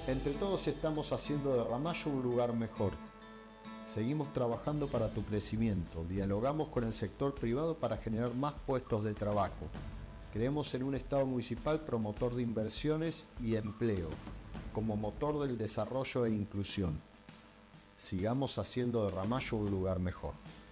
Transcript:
Entre todos estamos haciendo de Ramallo un lugar mejor. Seguimos trabajando para tu crecimiento, dialogamos con el sector privado para generar más puestos de trabajo. Creemos en un Estado municipal promotor de inversiones y empleo, como motor del desarrollo e inclusión. Sigamos haciendo de Ramallo un lugar mejor.